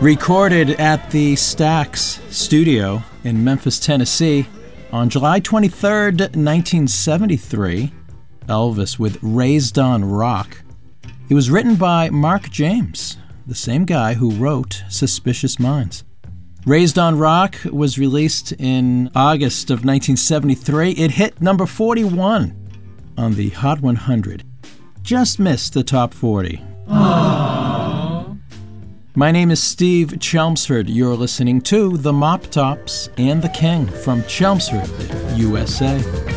Recorded at the Stax studio in Memphis, Tennessee on July 23rd, 1973, Elvis with Raised on Rock. It was written by Mark James, the same guy who wrote Suspicious Minds. Raised on Rock was released in August of 1973. It hit number 41 on the Hot 100. Just missed the top 40. Aww. My name is Steve Chelmsford. You're listening to The Mop Tops and The King from Chelmsford, USA.